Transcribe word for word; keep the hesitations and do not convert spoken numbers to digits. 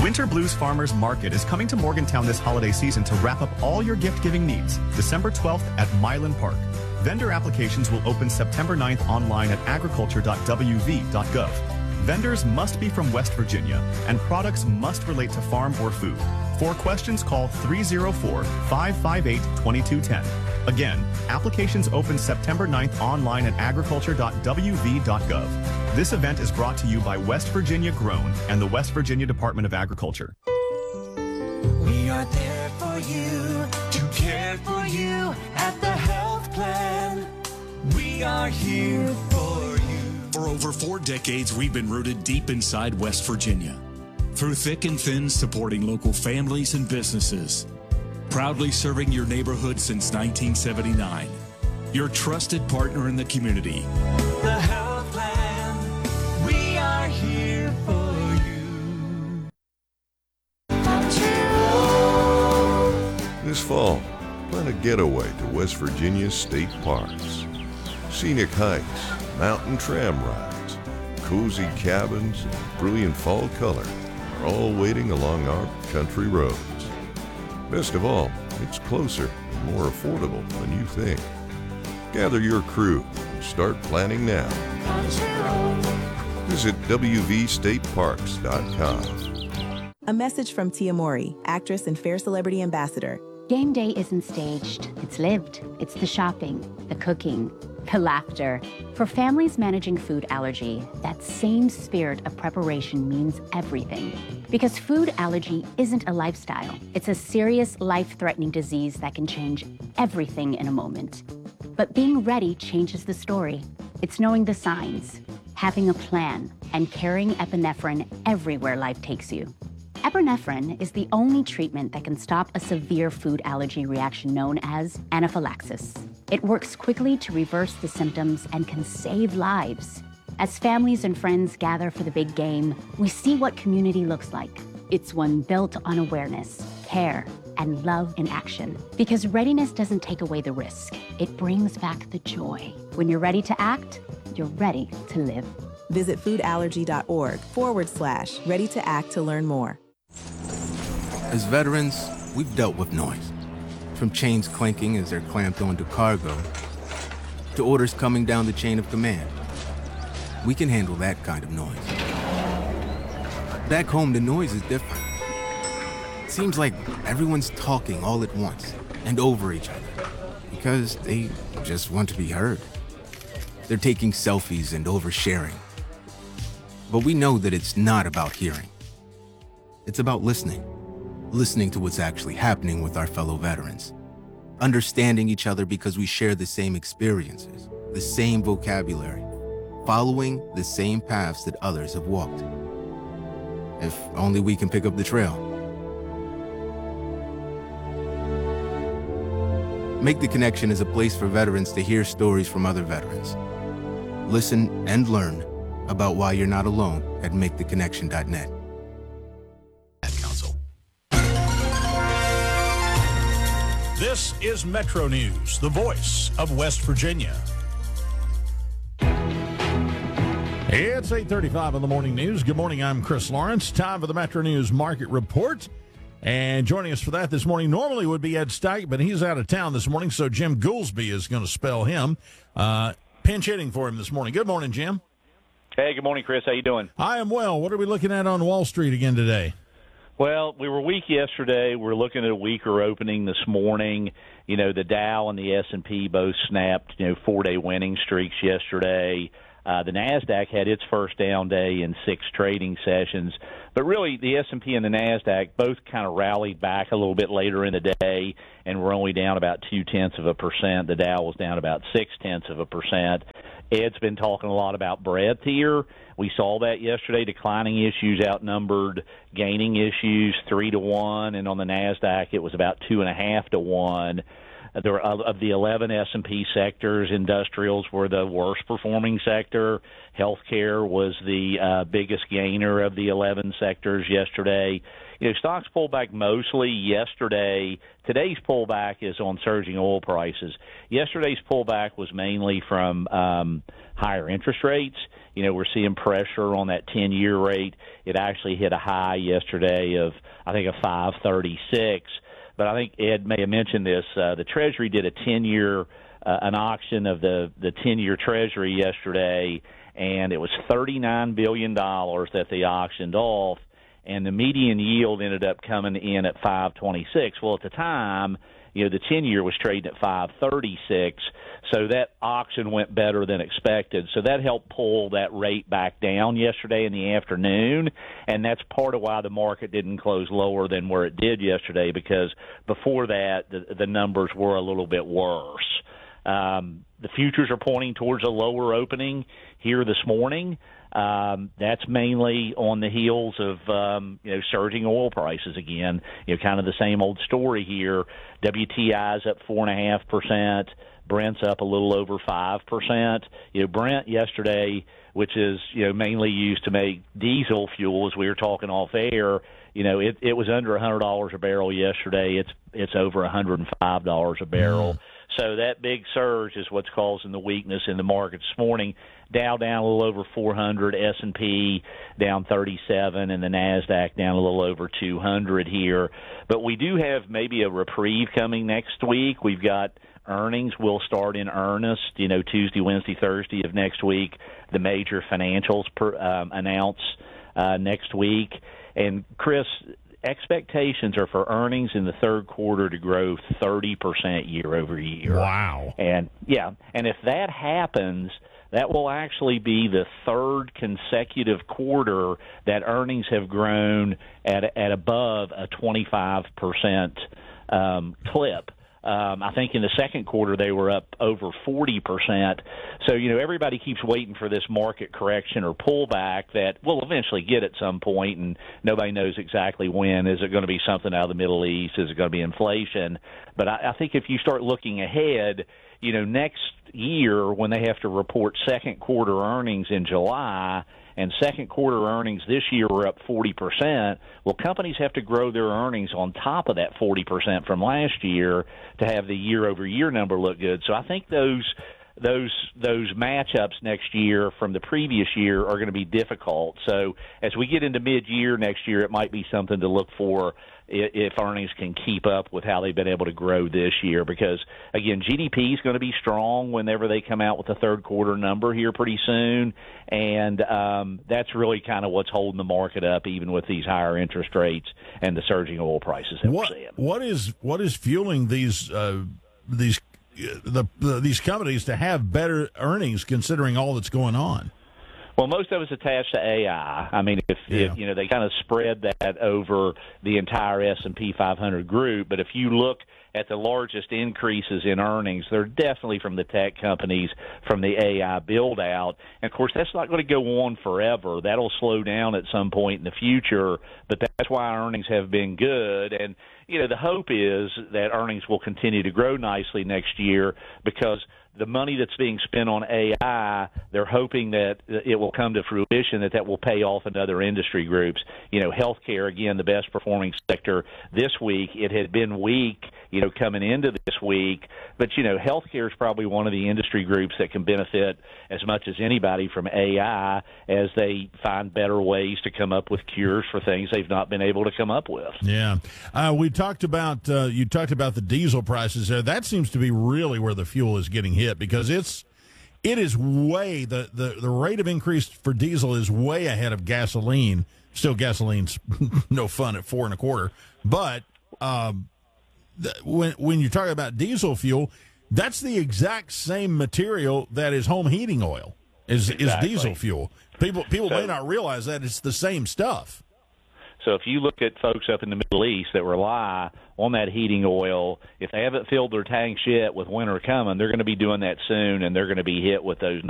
Winter Blues Farmers Market is coming to Morgantown this holiday season to wrap up all your gift-giving needs, December twelfth at Milan Park. Vendor applications will open September ninth online at agriculture dot w v dot gov. Vendors must be from West Virginia, and products must relate to farm or food. For questions, call three oh four, five five eight, two two one zero. Again, applications open September ninth online at agriculture dot w v dot gov. This event is brought to you by West Virginia Grown and the West Virginia Department of Agriculture. We are there for you, to care for you at the health plan. We are here for you. For over four decades, we've been rooted deep inside West Virginia. Through thick and thin, supporting local families and businesses. Proudly serving your neighborhood since nineteen seventy-nine. Your trusted partner in the community. The health plan, we are here for you. This fall, plan a getaway to West Virginia's state parks. Scenic hikes, mountain tram rides, cozy cabins, and brilliant fall color are all waiting along our country roads. Best of all, it's closer and more affordable than you think. Gather your crew and start planning now. Visit w v state parks dot com. A message from Tia Mori, actress and Fair Celebrity Ambassador. Game day isn't staged, it's lived. It's the shopping, the cooking, the laughter. For families managing food allergy, that same spirit of preparation means everything. Because food allergy isn't a lifestyle. It's a serious, life-threatening disease that can change everything in a moment. But being ready changes the story. It's knowing the signs, having a plan, and carrying epinephrine everywhere life takes you. Epinephrine is the only treatment that can stop a severe food allergy reaction known as anaphylaxis. It works quickly to reverse the symptoms and can save lives. As families and friends gather for the big game, we see what community looks like. It's one built on awareness, care, and love in action. Because readiness doesn't take away the risk. It brings back the joy. When you're ready to act, you're ready to live. Visit foodallergy.org forward slash ready to act to learn more. As veterans, we've dealt with noise. From chains clanking as they're clamped onto cargo, to orders coming down the chain of command. We can handle that kind of noise. Back home, the noise is different. It seems like everyone's talking all at once and over each other because they just want to be heard. They're taking selfies and oversharing. But we know that it's not about hearing. It's about listening. Listening to what's actually happening with our fellow veterans. Understanding each other because we share the same experiences, the same vocabulary, following the same paths that others have walked. If only we can pick up the trail. Make the Connection is a place for veterans to hear stories from other veterans. Listen and learn about why you're not alone at make the connection dot net. This is Metro News, the voice of West Virginia. It's eight thirty-five in the morning news. Good morning, I'm Chris Lawrence. Time for the Metro News Market Report. And joining us for that this morning normally would be Ed Steich, but he's out of town this morning, so Jim Goolsby is going to spell him. Uh, pinch hitting for him this morning. Good morning, Jim. Hey, good morning, Chris. How you doing? I am well. What are we looking at on Wall Street again today? Well, we were weak yesterday. We're looking at a weaker opening this morning. You know, the Dow and the S and P both snapped, you know, four-day winning streaks yesterday. Uh, the NASDAQ had its first down day in six trading sessions. But really, the S and P and the NASDAQ both kind of rallied back a little bit later in the day, and we're only down about two-tenths of a percent. The Dow was down about six-tenths of a percent. Ed's been talking a lot about breadth here. We saw that yesterday. Declining issues outnumbered gaining issues three to one, and on the NASDAQ it was about two and a half to one. There were, of the eleven S and P sectors, industrials were the worst performing sector. Healthcare was the uh, biggest gainer of the eleven sectors yesterday. You know, stocks pulled back mostly yesterday. Today's pullback is on surging oil prices. Yesterday's pullback was mainly from um, higher interest rates. You know, we're seeing pressure on that ten-year rate. It actually hit a high yesterday of, I think, a five thirty-six. But I think Ed may have mentioned this. Uh, the Treasury did a ten-year, uh, an auction of the, the ten-year Treasury yesterday, and it was thirty-nine billion dollars that they auctioned off, and the median yield ended up coming in at five twenty-six. Well, at the time, you know, the ten-year was trading at five thirty-six, so that auction went better than expected. So that helped pull that rate back down yesterday in the afternoon, and that's part of why the market didn't close lower than where it did yesterday, because before that, the, the numbers were a little bit worse. Um, the futures are pointing towards a lower opening here this morning. Um, that's mainly on the heels of, um, you know, surging oil prices again. You know, kind of the same old story here. W T I's up four and a half percent. Brent's up a little over five percent. You know, Brent yesterday, which is, you know, mainly used to make diesel fuel, as we were talking off air, you know, it, it was under one hundred dollars a barrel yesterday. It's it's over one hundred five dollars a barrel. Mm. So that big surge is what's causing the weakness in the market this morning. Dow down a little over four hundred, S and P down thirty-seven, and the NASDAQ down a little over two hundred here. But we do have maybe a reprieve coming next week. We've got earnings will start in earnest, you know, Tuesday, Wednesday, Thursday of next week. The major financials per, um, announce uh, next week. And, Chris, expectations are for earnings in the third quarter to grow thirty percent year over year. Wow. And, yeah, and if that happens, that will actually be the third consecutive quarter that earnings have grown at at above a twenty-five percent um, clip. Um, I think in the second quarter they were up over forty percent. So, you know, everybody keeps waiting for this market correction or pullback that we'll eventually get at some point, and nobody knows exactly when. Is it going to be something out of the Middle East? Is it going to be inflation? But I, I think if you start looking ahead, you know, next year when they have to report second quarter earnings in July, and second quarter earnings this year were up forty percent, well, companies have to grow their earnings on top of that forty percent from last year to have the year-over-year number look good. So I think those those those matchups next year from the previous year are going to be difficult. So as we get into mid-year next year, it might be something to look for if earnings can keep up with how they've been able to grow this year. Because, again, G D P is going to be strong whenever they come out with the third quarter number here pretty soon, and um, that's really kind of what's holding the market up, even with these higher interest rates and the surging oil prices that what, we're seeing. What is what is fueling these uh, these the, the these companies to have better earnings considering all that's going on? Well, most of it's attached to A I. I mean, if, yeah. if you know, they kind of spread that over the entire S and P five hundred group. But if you look at the largest increases in earnings, they're definitely from the tech companies, from the A I build-out. And, of course, that's not going to go on forever. That'll slow down at some point in the future, but that's why earnings have been good. And, you know, the hope is that earnings will continue to grow nicely next year because the money that's being spent on A I, they're hoping that it will come to fruition, that that will pay off in other industry groups. You know, healthcare, again, the best performing sector this week. It had been weak, you know, coming into this week. But, you know, healthcare is probably one of the industry groups that can benefit as much as anybody from A I as they find better ways to come up with cures for things they've not been able to come up with. Yeah. Uh, we talked about, uh, you talked about the diesel prices there. That seems to be really where the fuel is getting hit, because it's it is way the, the, the rate of increase for diesel is way ahead of gasoline. Still, gasoline's no fun at four and a quarter. But um, the, when when you're talking about diesel fuel, that's the exact same material that is home heating oil is Exactly. is diesel fuel. People people So- may not realize that it's the same stuff. So if you look at folks up in the Middle East that rely on that heating oil, if they haven't filled their tanks yet with winter coming, they're going to be doing that soon, and they're going to be hit with those